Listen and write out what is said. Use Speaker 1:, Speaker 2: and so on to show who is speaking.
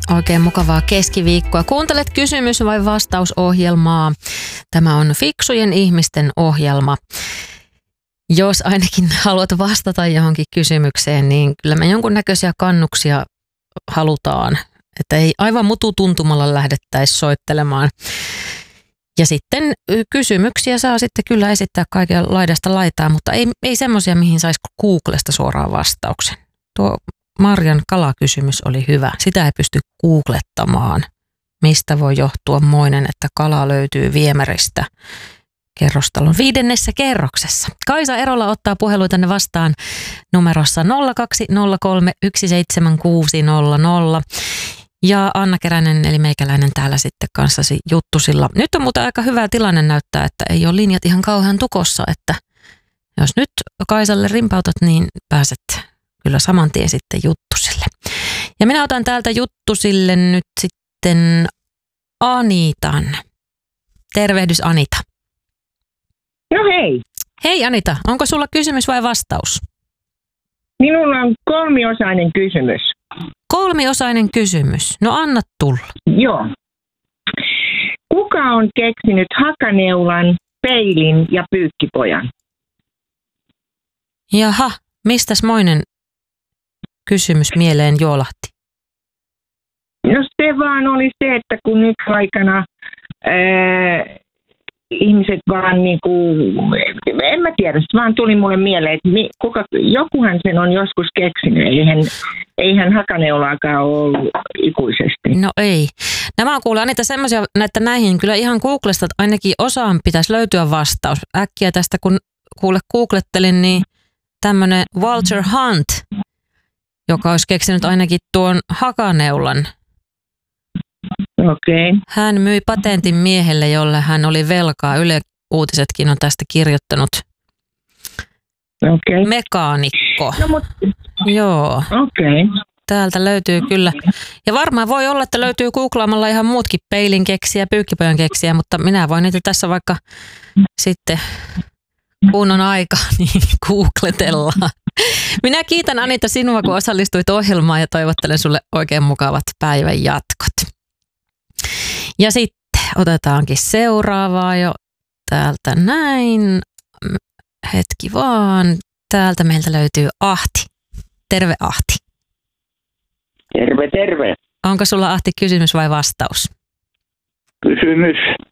Speaker 1: Oikein mukavaa keskiviikkoa. Kuuntelet kysymys- vai vastausohjelmaa. Tämä on fiksujen ihmisten ohjelma. Jos ainakin haluat vastata johonkin kysymykseen, niin kyllä me jonkunnäköisiä kannuksia halutaan. Että ei aivan mututuntumalla lähdettäisi soittelemaan. Ja sitten kysymyksiä saa sitten kyllä esittää kaiken laidasta laitaa, mutta ei semmoisia, mihin saisi Googlesta suoraan vastauksen. Tuo Marjan kalakysymys oli hyvä. Sitä ei pysty googlettamaan. Mistä voi johtua moinen, että kala löytyy viemäristä kerrostalon 5. kerroksessa? Kaisa Erola ottaa puheluitanne vastaan numerossa 0203 17600. Ja Anna Keränen eli meikäläinen täällä sitten kanssasi juttusilla. Nyt on muuten aika hyvä tilanne näyttää, että ei ole linjat ihan kauhean tukossa, että jos nyt Kaisalle rimpautat, niin pääset kyllä saman tien sitten juttusille. Ja minä otan täältä juttusille nyt sitten Anitan. Tervehdys Anita.
Speaker 2: No hei.
Speaker 1: Hei Anita, onko sulla kysymys vai vastaus?
Speaker 2: Minulla on 3-osainen kysymys.
Speaker 1: 3-osainen kysymys. No anna tulla.
Speaker 2: Joo. Kuka on keksinyt hakaneulan, peilin ja pyykkipojan?
Speaker 1: Jaha, mistäs moinen kysymys mieleen juolahti?
Speaker 2: No se vaan oli se, että kun nyt aikana ihmiset vaan niinku, en mä tiedä, se vaan tuli mulle mieleen, että jokuhan sen on joskus keksinyt, eihän hakaneulaakaan ole ikuisesti.
Speaker 1: No ei. Nämä on kuule Anita semmoisia, että näihin kyllä ihan Googlesta ainakin osaan pitäisi löytyä vastaus. Äkkiä tästä kun googlettelin, niin tämmöinen Walter Hunt, joka olisi keksinyt ainakin tuon hakaneulan.
Speaker 2: Okei.
Speaker 1: Hän myi patentin miehelle, jolle hän oli velkaa. Yle Uutisetkin on tästä kirjoittanut.
Speaker 2: Okei.
Speaker 1: Mekaanikko.
Speaker 2: No,
Speaker 1: joo.
Speaker 2: Okei.
Speaker 1: Täältä löytyy kyllä. Ja varmaan voi olla, että löytyy googlaamalla ihan muutkin peilin keksiä, pyykkipojan keksiä, mutta minä voin niitä tässä vaikka sitten, kun on aika, niin googletellaan. Minä kiitän Anita sinua, kun osallistuit ohjelmaan ja toivottelen sulle oikein mukavat päivän jatkot. Ja sitten otetaankin seuraavaa jo täältä näin. Hetki vaan. Täältä meiltä löytyy Ahti. Terve Ahti.
Speaker 3: Terve, terve.
Speaker 1: Onko sulla Ahti kysymys vai vastaus?
Speaker 3: Kysymys.